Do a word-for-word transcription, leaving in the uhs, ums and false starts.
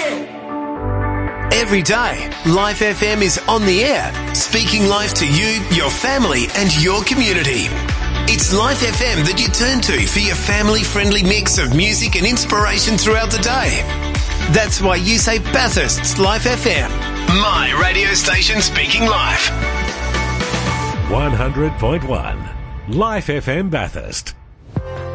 Every day, Life F M is on the air, speaking life to you, your family and your community. It's Life F M that you turn to for your family-friendly mix of music and inspiration throughout the day. That's why you say Bathurst's Life F M. My radio station speaking life. one hundred point one Life F M Bathurst.